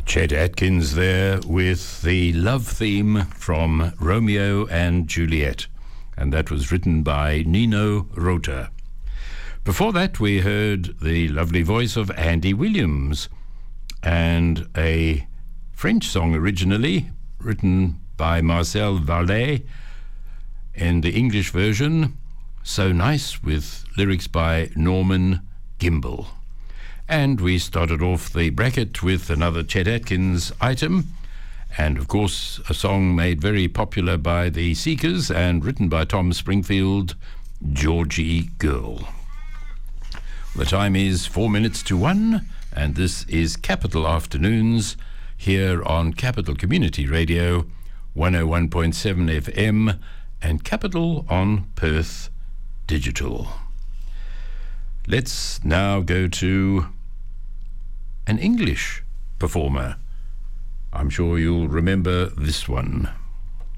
Chet Atkins there with the love theme from Romeo and Juliet, and that was written by Nino Rota. Before that, we heard the lovely voice of Andy Williams and a French song originally written by Marcel Varlet in the English version, So Nice, with lyrics by Norman Gimbel. And we started off the bracket with another Chet Atkins item, and of course a song made very popular by the Seekers and written by Tom Springfield, Georgie Girl. The time is 4 minutes to 1, and this is Capital Afternoons here on Capital Community Radio 101.7 FM and Capital on Perth Digital. Let's now go to an English performer. I'm sure you'll remember this one.